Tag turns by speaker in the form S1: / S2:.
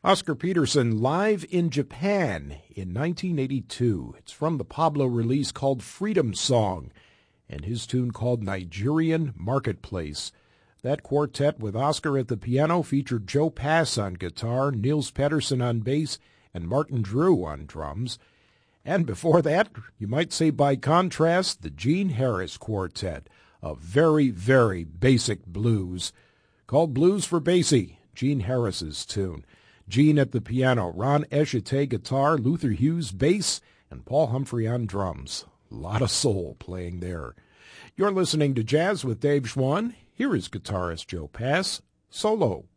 S1: Oscar Peterson live in Japan in 1982. It's from the Pablo release called Freedom Song and his tune called Nigerian Marketplace. That quartet with Oscar at the piano featured Joe Pass on guitar, Niels Pedersen on bass, and Martin Drew on drums. And before that, you might say by contrast, the Gene Harris Quartet, a very, very basic blues, called Blues for Basie, Gene Harris's tune. Gene at the piano, Ron Eshite guitar, Luther Hughes bass, and Paul Humphrey on drums. A lot of soul playing there. You're listening to Jazz with Dave Schwann. Here is guitarist Joe Pass, solo.